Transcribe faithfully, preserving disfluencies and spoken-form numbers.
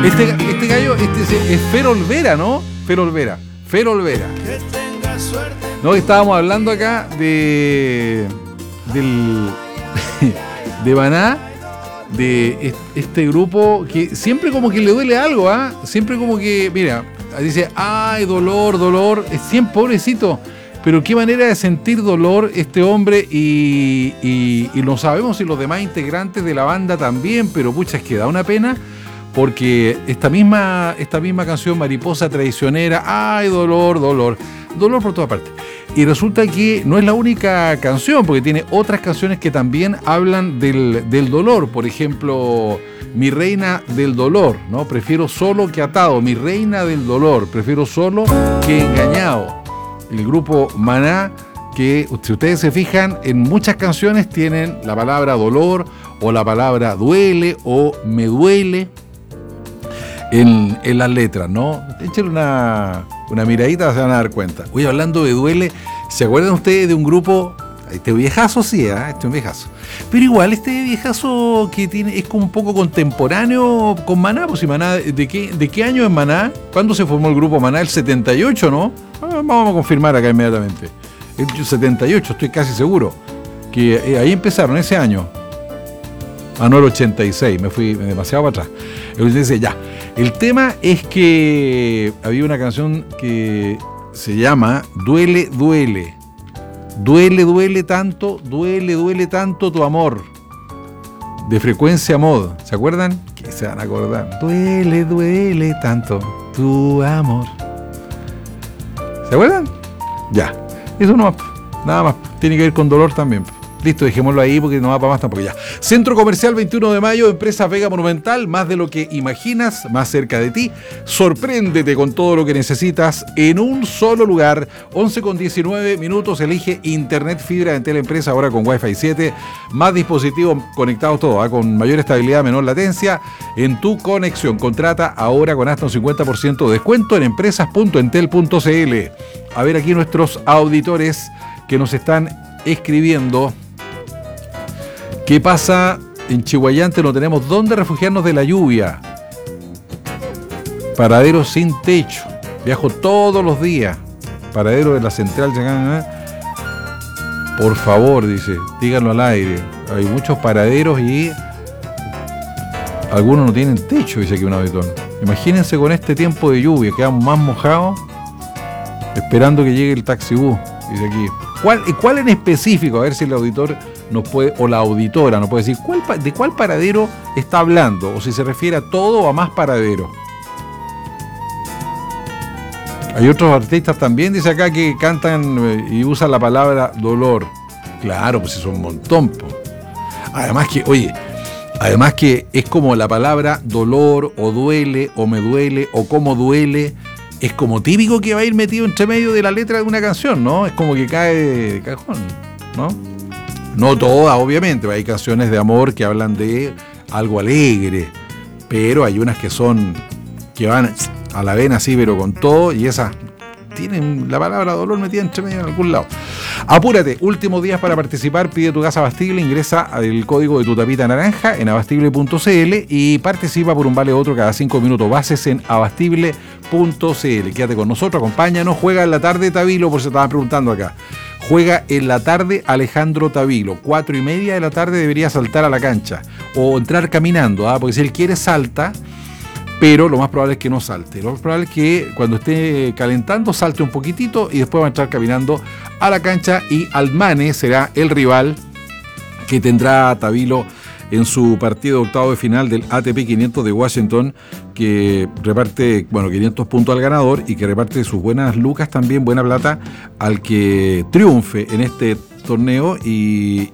Este, este gallo este es, es Fer Olvera, ¿no? Fer Olvera. Fer Olvera. No, estábamos hablando acá de. del. de Maná, de este grupo que siempre como que le duele algo, ¿ah? ¿eh? Siempre como que, mira, dice, ay, dolor, dolor, es siempre pobrecito. Pero qué manera de sentir dolor este hombre y, y, y lo sabemos y los demás integrantes de la banda también, pero pucha, es que da una pena porque esta misma, esta misma canción, Mariposa Traicionera, ay, dolor, dolor, dolor por todas partes. Y resulta que no es la única canción, porque tiene otras canciones que también hablan del, del dolor. Por ejemplo, Mi Reina del Dolor, ¿no? Prefiero solo que atado, mi reina del dolor, prefiero solo que engañado. El grupo Maná, que si ustedes se fijan, en muchas canciones tienen la palabra dolor o la palabra duele o me duele en, en las letras, ¿no? Échenle una, una miradita, se van a dar cuenta. Oye, hablando de duele, ¿se acuerdan ustedes de un grupo? Este viejazo sí, ¿eh? Este es un viejazo. Pero igual, este viejazo que tiene es como un poco contemporáneo con Maná. Pues si Maná, ¿de qué, de qué año es Maná? ¿Cuándo se formó el grupo Maná? El setenta y ocho, ¿no? Ah, vamos a confirmar acá inmediatamente. El setenta y ocho, estoy casi seguro. Que eh, ahí empezaron, ese año. Ah, no, el ochenta y seis, me fui demasiado para atrás. El dice, ya. El tema es que había una canción que se llama Duele, duele. Duele, duele tanto, duele, duele tanto tu amor. De Frecuencia Mod. ¿Se acuerdan? Que se van a acordar. Duele, duele tanto tu amor. ¿Se acuerdan? Ya. Eso no más. Nada más. Tiene que ver con dolor también. Listo, dejémoslo ahí porque no va para más tampoco ya. Centro Comercial veintiuno de mayo, Empresa Vega Monumental, más de lo que imaginas, más cerca de ti. Sorpréndete con todo lo que necesitas en un solo lugar. once con diecinueve minutos, elige Internet Fibra en Teleempresa, ahora con Wi-Fi siete. Más dispositivos conectados todos, ¿eh? Con mayor estabilidad, menor latencia en tu conexión. Contrata ahora con hasta un cincuenta por ciento de descuento en empresas punto entel punto cl. A ver aquí nuestros auditores que nos están escribiendo. ¿Qué pasa? En Chihuayante no tenemos dónde refugiarnos de la lluvia. Paradero sin techo. Viajo todos los días. Paradero de la central. Por favor, dice, díganlo al aire. Hay muchos paraderos y algunos no tienen techo, dice aquí un auditor. Imagínense con este tiempo de lluvia, quedamos más mojados esperando que llegue el taxibús, dice aquí. ¿Cuál, ¿Cuál en específico? A ver si el auditor nos puede, o la auditora nos puede decir ¿cuál, de cuál paradero está hablando, o si se refiere a todo o a más paraderos. Hay otros artistas también, dice acá, que cantan y usan la palabra dolor. Claro, pues es un montón, po. Además que, oye, además que es como la palabra dolor, o duele, o me duele, o cómo duele. Es como típico que va a ir metido entre medio de la letra de una canción, ¿no? Es como que cae de cajón, ¿no? No todas, obviamente. Hay canciones de amor que hablan de algo alegre, pero hay unas que son, que van a la vena así, pero con todo, y esas tienen la palabra dolor metida entre medio en algún lado. Apúrate, últimos días para participar, pide tu gas Abastible, ingresa el código de tu tapita naranja en abastible punto cl y participa por un vale otro cada cinco minutos. Bases en abastible punto cl. Quédate con nosotros, acompáñanos, juega en la tarde Tavilo, por si estaban preguntando acá. Juega en la tarde Alejandro Tavilo, cuatro y media de la tarde debería saltar a la cancha o entrar caminando, ¿ah? Porque si él quiere salta, pero lo más probable es que no salte. Lo más probable es que cuando esté calentando salte un poquitito y después va a entrar caminando a la cancha y Almane será el rival que tendrá Tavilo en su partido de octavo de final del A T P quinientos de Washington, que reparte, bueno, quinientos puntos al ganador y que reparte sus buenas lucas también, buena plata, al que triunfe en este torneo y,